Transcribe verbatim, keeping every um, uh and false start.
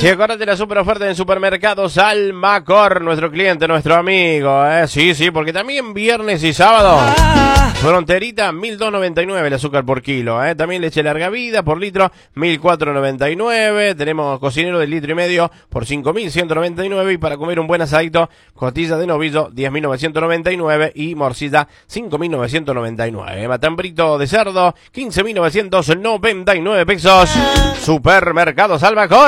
Sí, acuérdate la super oferta en Supermercados Almacor, nuestro cliente, nuestro amigo, ¿eh? Sí, sí, porque también viernes y sábado, fronterita, mil doscientos noventa y nueve el azúcar por kilo, ¿eh? También leche larga vida por litro, mil cuatrocientos noventa y nueve. Tenemos cocinero de litro y medio por cinco mil ciento noventa y nueve. Y para comer un buen asadito, costilla de novillo, diez mil novecientos noventa y nueve. Y morcilla, cinco mil novecientos noventa y nueve. Matambrito de cerdo, quince mil novecientos noventa y nueve pesos. Supermercados Almacor.